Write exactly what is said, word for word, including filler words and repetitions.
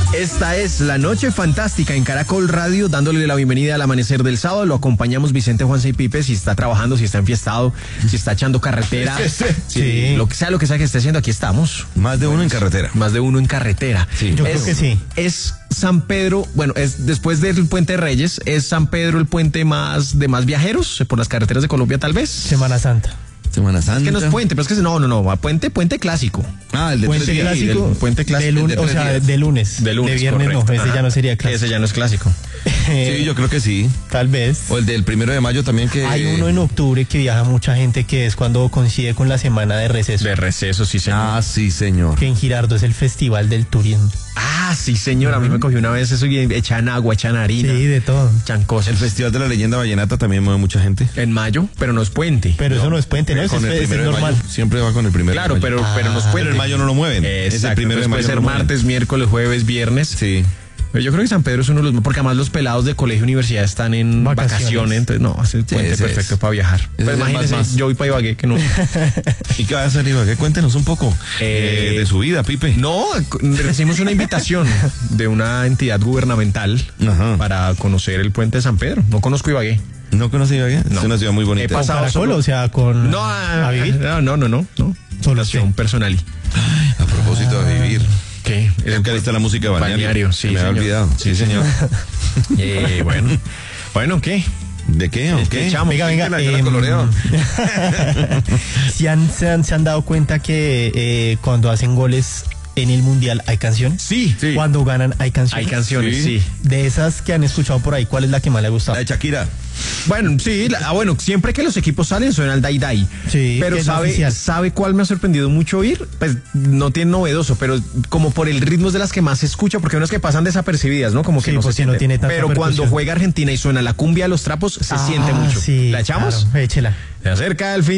Esta es La Noche Fantástica en Caracol Radio, dándole la bienvenida al amanecer del sábado. Lo acompañamos Vicente, Juanse y Pipe, si está trabajando, si está enfiestado, si está echando carretera. Sí, sí. Sí. Lo que sea, lo que sea que esté haciendo, aquí estamos. Más de uno en carretera. Más de uno en carretera. Sí. Yo es, creo que sí. Es San Pedro, bueno, es después del Puente de Reyes, es San Pedro el puente más de más viajeros por las carreteras de Colombia, tal vez. Semana Santa. Semana Santa. Es que no es puente, pero es que no, no, no, puente, puente clásico. Ah, el de Puente tres días. clásico. del puente clásico. De lunes, de o tres sea, días. de lunes. De lunes, De viernes correcto. no, ese Ajá. ya no sería clásico. Ese ya no es clásico. Sí, yo creo que sí. Tal vez. O el del primero de mayo también que... Hay uno en octubre que viaja mucha gente, que es cuando coincide con la semana de receso. De receso, sí, señor. Ah, sí, señor. Que en Girardot es el Festival del Turismo. Ah, sí, señor. A mí me cogió una vez eso y echan agua, echan harina. Sí, de todo. Echan cosas. El Festival de la Leyenda Vallenata también mueve mucha gente. En mayo, pero no es puente. Pero eso no es puente, ¿no? Eso Con es, el es primero de normal. mayo. Siempre va con el primero Claro, de mayo. pero, pero no es Ah. puente. Pero en mayo no lo mueven. Es el Exacto. primero de Puede mayo ser no lo mueven. martes, miércoles, jueves, viernes. Sí. Pero yo creo que San Pedro es uno de los... Porque además los pelados de colegio y universidad están en vacaciones. Vacaciones. Entonces, no, es el puente ese perfecto es. para viajar. Ese Pero es el imagínense, más, más. yo voy para Ibagué, que no... ¿Y qué va a hacer, Ibagué? Cuéntenos un poco Eh, eh, de su vida, Pipe. No, recibimos una invitación de una entidad gubernamental Ajá. para conocer el puente de San Pedro. No conozco Ibagué. ¿No conoce Ibagué? No. Es una ciudad muy He bonita. ¿Con pasado Caracol? solo- O sea, con... No, ¿A vivir? no, no, no, no. no. Solo Relación usted. personal. A propósito de vivir. ¿Qué? Es que ahí está la música de Balneario. Balneario, sí, Se me había señor. olvidado. Sí, señor. Eh, bueno. Bueno, ¿qué? ¿De qué o qué? echamos? Venga, venga. La- la em, coloreo. ¿Se han, se, han, se han dado cuenta que eh, cuando hacen goles en el Mundial hay canciones? Sí, sí. Cuando ganan hay canciones. Hay canciones, Sí. sí. De esas que han escuchado por ahí, ¿cuál es la que más le ha gustado? La de Shakira. Bueno, sí, la- ah, bueno, siempre que los equipos salen suena el Dai Dai. Sí, pero que es la sabe, oficial. ¿sabe cuál me ha sorprendido mucho oír? Pues no tiene novedoso, pero como por el ritmo es de las que más se escucha, porque hay unas que pasan desapercibidas, ¿no? Como que Sí, no se porque no siente. tiene tanta Pero cuando percusión. juega Argentina y suena la cumbia de los trapos, se Ah, siente mucho. Sí, ¿La echamos? claro, échela. Se acerca el fin